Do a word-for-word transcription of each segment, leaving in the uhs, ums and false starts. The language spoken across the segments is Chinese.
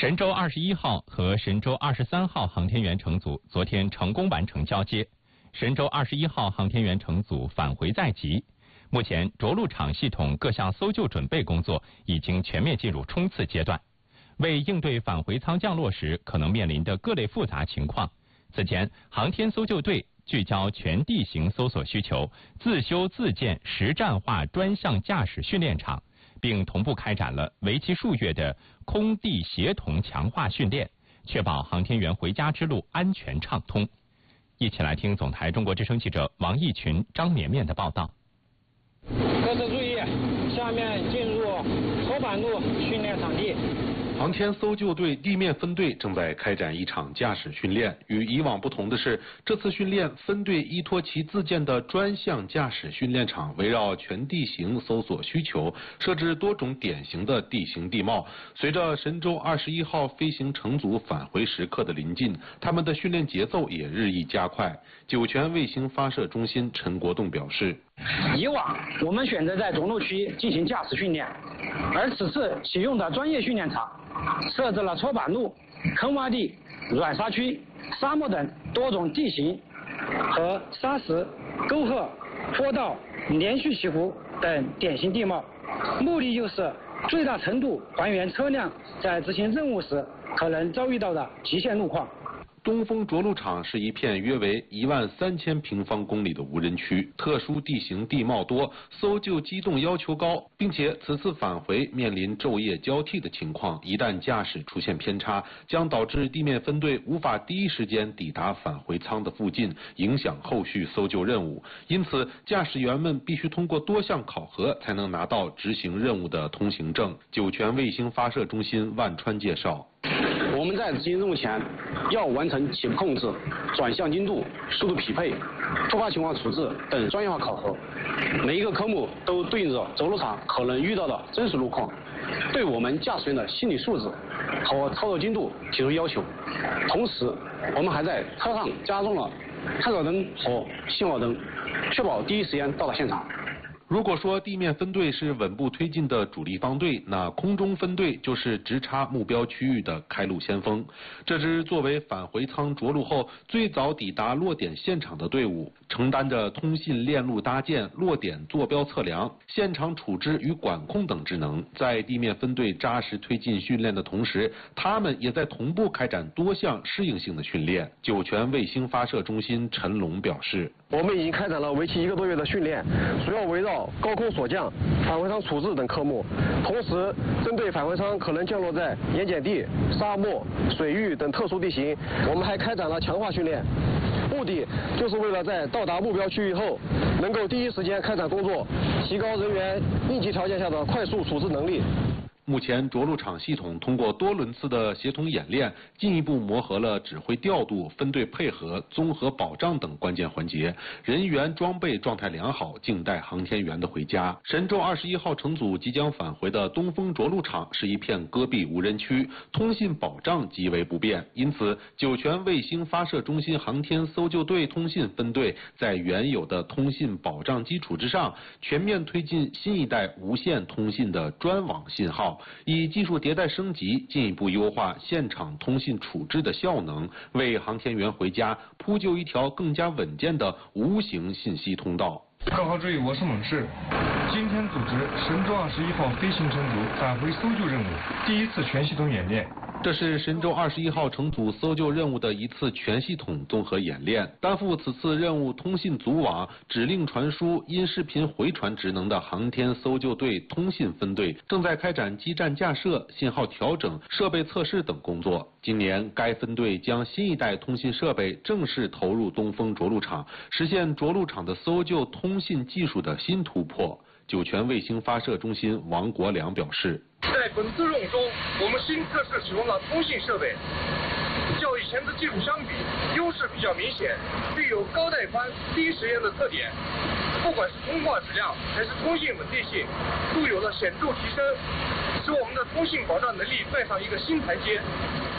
神舟二十一号和神舟二十三号航天员乘组昨天成功完成交接，神舟二十一号航天员乘组返回在即。目前着陆场系统各项搜救准备工作已经全面进入冲刺阶段。为应对返回舱降落时可能面临的各类复杂情况，此前航天搜救队聚焦全地形搜索需求，自修自建实战化专项驾驶训练场，并同步开展了为期数月的空地协同强化训练，确保航天员回家之路安全畅通。一起来听总台中国之声记者王义群、张绵绵的报道。 各自注意，下面进入搓板路训练场地。 航天搜救队地面分队正在开展一场驾驶训练。与以往不同的是，这次训练分队依托其自建的专项驾驶训练场，围绕全地形搜索需求，设置多种典型的地形地貌。随着神舟二十一号飞行乘组返回时刻的临近，他们的训练节奏也日益加快。酒泉卫星发射中心陈国栋表示， 以往我们选择在着陆区进行驾驶训练，而此次启用的专业训练场设置了搓板路、坑洼地、软沙区、沙漠等多种地形和沙石、沟壑、坡道、连续起伏等典型地貌，目的就是最大程度还原车辆在执行任务时可能遭遇到的极限路况。 东风着陆场是一片约为一万三千平方公里的无人区，特殊地形地貌多，搜救机动要求高，并且此次返回面临昼夜交替的情况，一旦驾驶出现偏差，将导致地面分队无法第一时间抵达返回舱的附近，影响后续搜救任务。因此，驾驶员们必须通过多项考核，才能拿到执行任务的通行证。酒泉卫星发射中心万川介绍， 我们在执行任务前要完成起步控制、转向精度、速度匹配、突发情况处置等专业化考核，每一个科目都对应着着陆场可能遇到的真实路况，对我们驾驶员的心理素质和操作精度提出要求。同时，我们还在车上加装了探照灯和信号灯，确保第一时间到达现场。 如果说地面分队是稳步推进的主力方队，那空中分队就是直插目标区域的开路先锋。这支作为返回舱着陆后最早抵达落点现场的队伍，承担着通信链路搭建、落点坐标测量、现场处置与管控等职能。在地面分队扎实推进训练的同时，他们也在同步开展多项适应性的训练。酒泉卫星发射中心陈龙表示， 我们已经开展了为期一个多月的训练，主要围绕高空锁降、返回舱处置等科目，同时针对返回舱可能降落在盐碱地、沙漠、水域等特殊地形，我们还开展了强化训练，目的就是为了在到达目标区域后，能够第一时间开展工作，提高人员应急条件下的快速处置能力。 目前着陆场系统通过多轮次的协同演练，进一步磨合了指挥调度、分队配合、综合保障等关键环节，人员装备状态良好，静待航天员的回家。神舟二十一号乘组即将返回的东风着陆场是一片戈壁无人区，通信保障极为不便，因此酒泉卫星发射中心航天搜救队通信分队在原有的通信保障基础之上，全面推进新一代无线通信的专网信号，以技术迭代升级，进一步优化现场通信处置的效能，为航天员回家铺就一条更加稳健的无形信息通道。 各号注意，我是猛士。今天组织神舟二十一号飞行乘组返回搜救任务第一次全系统演练。 这是神舟二十一号乘组搜救任务的一次全系统综合演练。担负此次任务通信组网、指令传输、音视频回传职能的航天搜救队通信分队，正在开展基站架设、信号调整、设备测试等工作。今年，该分队将新一代通信设备正式投入东风着陆场，实现着陆场的搜救通信技术的新突破。酒泉卫星发射中心王国良表示， 在本次任务中，我们新测试使用了通信设备，较以前的技术相比，优势比较明显，具有高带宽、低时延的特点。不管是通话质量还是通信稳定性，都有了显著提升，使我们的通信保障能力迈上一个新台阶。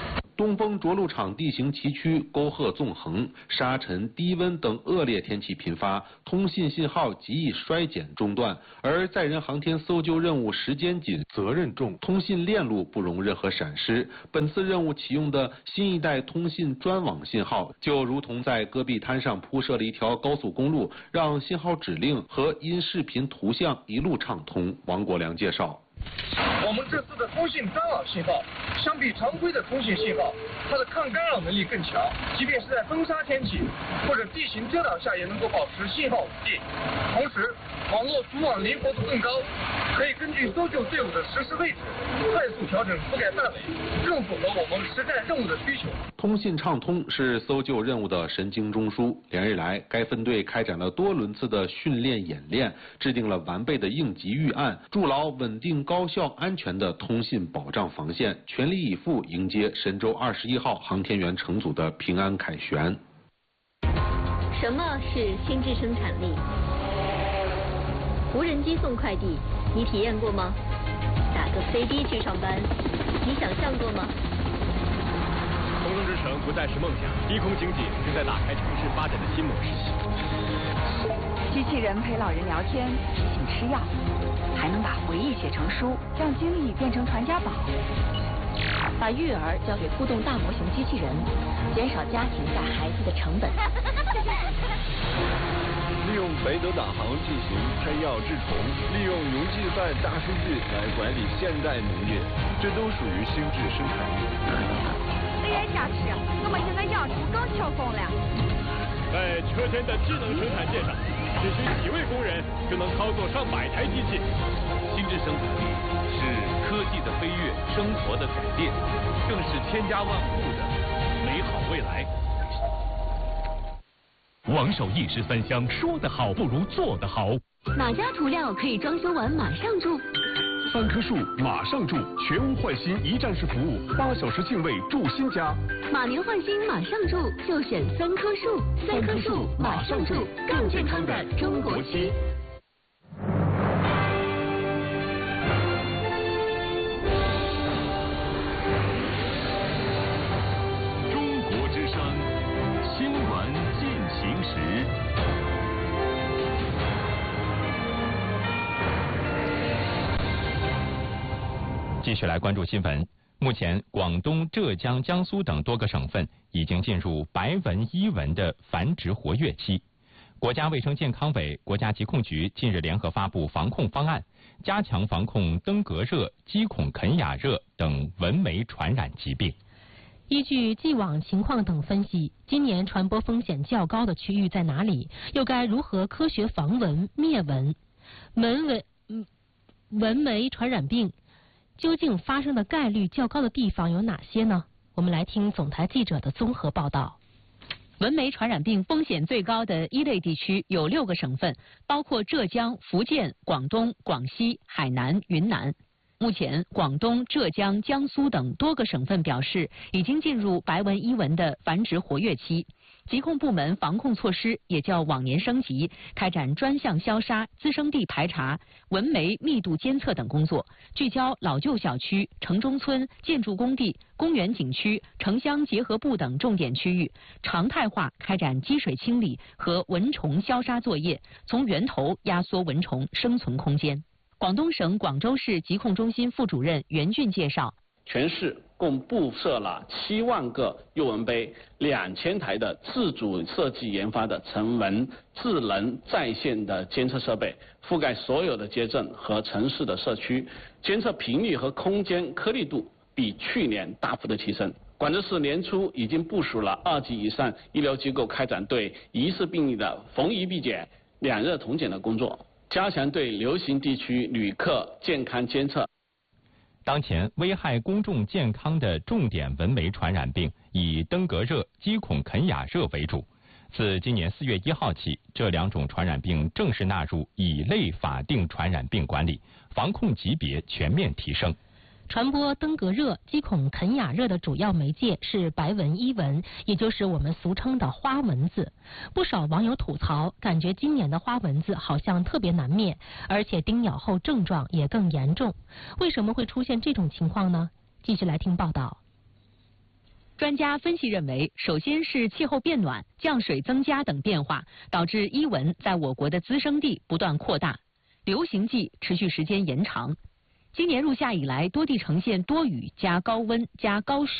东风着陆场地形崎岖，沟壑纵横，沙尘、低温等恶劣天气频发，通信信号极易衰减中断。而载人航天搜救任务时间紧、责任重，通信链路不容任何闪失。本次任务启用的新一代通信专网信号，就如同在戈壁滩上铺设了一条高速公路，让信号指令和音视频图像一路畅通。王国良介绍。 我们这次的通信专网信号，相比常规的通信信号，它的抗干扰能力更强，即便是在风沙天气或者地形遮挡下，也能够保持信号稳定。同时，网络组网灵活度更高，可以根据搜救队伍的实时位置，快速调整覆盖范围，更符合我们实战任务的需求。 通信畅通是搜救任务的神经中枢。连日来，该分队开展了多轮次的训练演练，制定了完备的应急预案，筑牢稳定、高效、安全的通信保障防线，全力以赴迎接神舟二十一号航天员乘组的平安凯旋。 什么是心智生产力？无人机送快递，你体验过吗？打个飞的去上班，你想象过吗？ 空中之城不再是梦想，低空经济正在打开城市发展的新模式。 机器人陪老人聊天，提醒吃药，还能把回忆写成书，让经历变成传家宝。 把育儿交给互动大模型机器人，减少家庭带孩子的成本。 利用北斗导航进行喷药治虫，利用云计算大数据来管理现代农业，这都属于心智生产力。 这也想吃，我们现在养猪更轻松了。 在车间的智能生产线上，只需几位工人就能操作上百台机器。 心智生产力是科技的飞跃，生活的改变，更是千家万户的美好未来。 王守义十三香，说得好不如做得好。 哪家涂料可以装修完马上住？ 三棵树马上住，全屋换新一站式服务，八小时净位住新家。 马年换新马上住，就选三棵树。三棵树马上住，更健康的中国区。 中国之声，新闻进行时。 继续来关注新闻。目前，广东、浙江、江苏等多个省份已经进入白纹伊蚊的繁殖活跃期。国家卫生健康委、国家疾控局近日联合发布防控方案，加强防控登革热、鸡孔肯雅热等蚊媒传染疾病。 依据既往情况等分析，今年传播风险较高的区域在哪里？又该如何科学防蚊灭蚊？蚊蚊蚊媒传染病究竟发生的概率较高的地方有哪些呢？我们来听总台记者的综合报道。 蚊媒传染病风险最高的一类地区有六个省份，包括浙江、福建、广东、广西、海南、云南。目前，广东、浙江、江苏等多个省份表示已经进入白纹伊蚊的繁殖活跃期。疾控部门防控措施也较往年升级，开展专项消杀、滋生地排查、蚊媒密度监测等工作，聚焦老旧小区、城中村、建筑工地、公园景区、城乡结合部等重点区域，常态化开展积水清理和蚊虫消杀作业，从源头压缩蚊虫生存空间。广东省广州市疾控中心副主任袁俊介绍， 全市共布设了七万个诱蚊杯，两千台的自主设计研发的成蚊智能在线的监测设备，覆盖所有的街镇和城市的社区，监测频率和空间颗粒度比去年大幅的提升。广州市年初已经部署了二级以上医疗机构开展对疑似病例的逢疑必检、两热同检的工作，加强对流行地区旅客健康监测。 当前危害公众健康的重点蚊媒传染病以登革热、鸡孔肯雅热为主。自今年四月一号起，这两种传染病正式纳入乙类法定传染病管理，防控级别全面提升。 传播登革热、鸡孔肯雅热的主要媒介是白纹伊蚊，也就是我们俗称的花蚊子。不少网友吐槽，感觉今年的花蚊子好像特别难灭，而且叮咬后症状也更严重。为什么会出现这种情况呢？继续来听报道。 专家分析认为，首先是气候变暖、降水增加等变化，导致伊蚊在我国的滋生地不断扩大，流行季持续时间延长。今年入夏以来，多地呈现多雨加高温加高湿。